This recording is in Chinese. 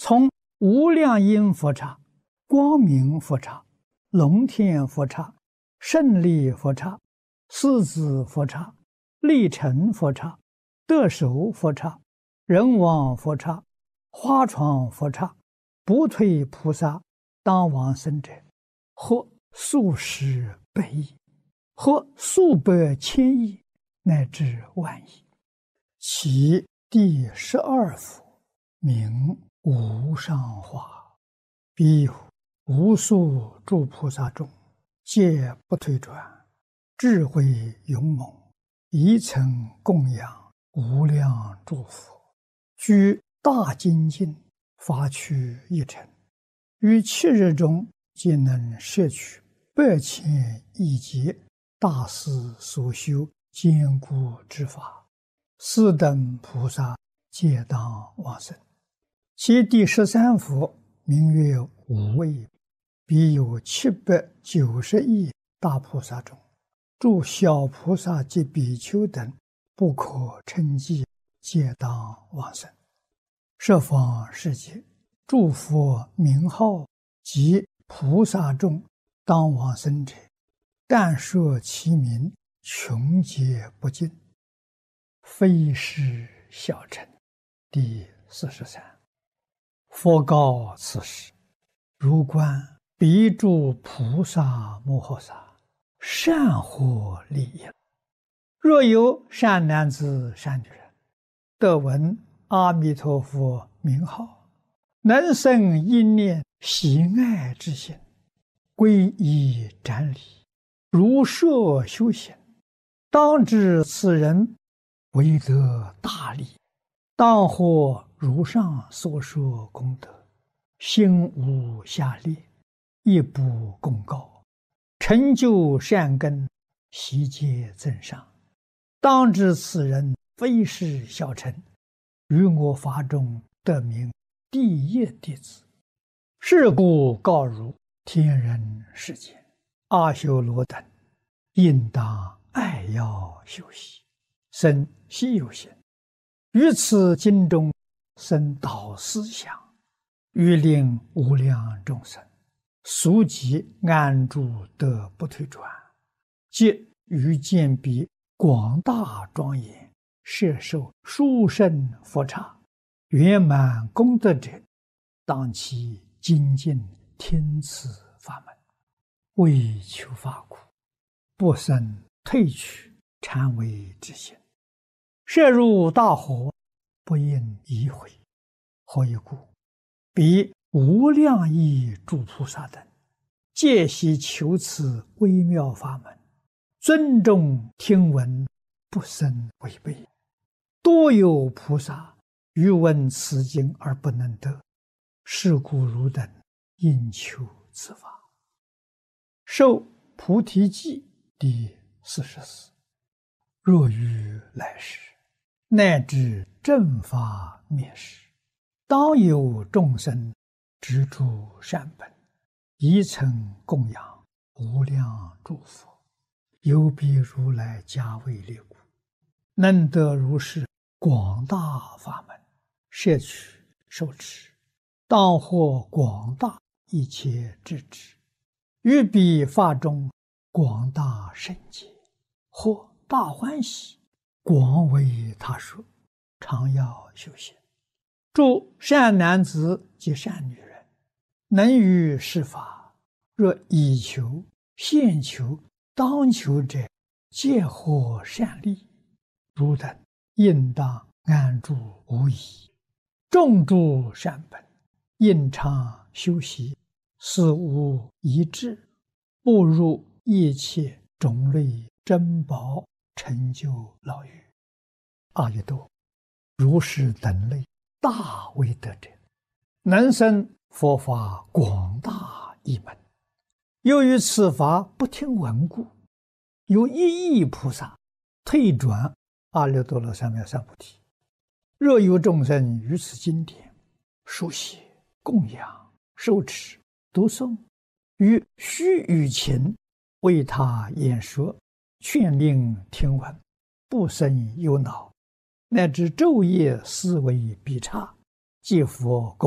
从无量音佛刹、光明佛刹、龙天佛刹、胜利佛刹、四子佛刹、立成佛刹、得手佛刹、人王佛刹、花床佛刹、不退菩萨当往生者，或数十百亿，或数百千亿，乃至万亿。其第12佛名无上化，彼有无数诸菩萨众，皆不退转，智慧勇猛，一曾供养无量诸佛，居大精进，发趣一尘，于7日中皆能摄取8千亿劫大师所修坚固之法，四等菩萨皆当往生。其第13佛名曰无畏，彼有790亿大菩萨中，诸小菩萨及比丘等不可称计，皆当往生。十方世界诸佛名号及菩萨众当往生者，但说其名，穷劫不尽，非是小乘。第43。佛告此时：如观彼诸菩萨摩诃萨，善获利益。若有善男子善女人，得闻阿弥陀佛名号，能生一念喜爱之心，皈依瞻礼，如设修行，当知此人为得大利，当获如上所说功德，心无下劣，亦不共高，成就善根，悉皆增上。当知此人非是小乘，于我法中得名第一弟子。是故告汝天人世间阿修罗等，应当爱要修习，生希有行，于此经中生导思想，欲令无量众生速即安住得不退转，即于见彼广大庄严，摄受殊胜佛刹，圆满功德者，当其精进听此法门，为求法苦，不生退去禅为之心，摄入大火，不应疑悔。何以故？彼无量亿诸菩萨等，皆悉求此微妙法门，尊重听闻，不生违背。多有菩萨欲闻此经而不能得，是故汝等应求此法。受菩提记第44。若于来世，乃至正法灭世，当有众生执著善本，一曾供养无量诸佛，有彼如来加为力故，能得如是广大法门，摄取受持，当获广大一切智智，于彼法中广大圣解，或大欢喜，广为他说，常要修行。诸善男子及善女人，能于是法，若以求、现求、当求者，皆获善利。汝等应当安住无疑，种诸善本，应常修习，死无一志，步入一切种类珍宝，成就老狱。阿逸多，如是等类大威德者，能生佛法广大一门。由于此法不听闻故，有1亿菩萨退转阿耨多罗三藐三菩提。若有众生于此经典书写、供养、受持、读诵，于须臾前为他演说，劝令听闻，不生忧恼，乃至昼夜思维必差，即佛